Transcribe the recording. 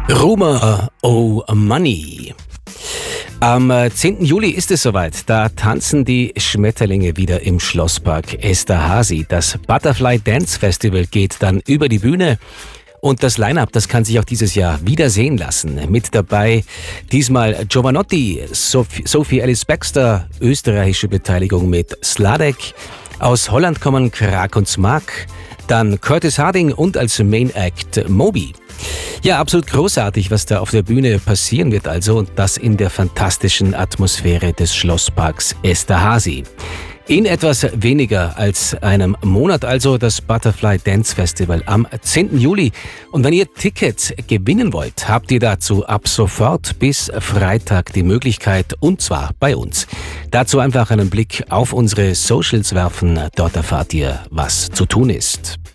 Rumor Oh Money. Am 10. Juli ist es soweit. Da tanzen die Schmetterlinge wieder im Schlosspark Esterházy. Das Butterfly Dance Festival geht dann über die Bühne. Und das Line-Up, das kann sich auch dieses Jahr wieder sehen lassen. Mit dabei diesmal Jovanotti, Sophie Ellis Bextor, österreichische Beteiligung mit Sladek. Aus Holland kommen Krák und Smaak, dann Curtis Harding und als Main Act Moby. Ja, absolut großartig, was da auf der Bühne passieren wird also, und das in der fantastischen Atmosphäre des Schlossparks Esterházy. In etwas weniger als einem Monat also das Butterfly Dance Festival am 10. Juli. Und wenn ihr Tickets gewinnen wollt, habt ihr dazu ab sofort bis Freitag die Möglichkeit, und zwar bei uns. Dazu einfach einen Blick auf unsere Socials werfen, dort erfahrt ihr, was zu tun ist.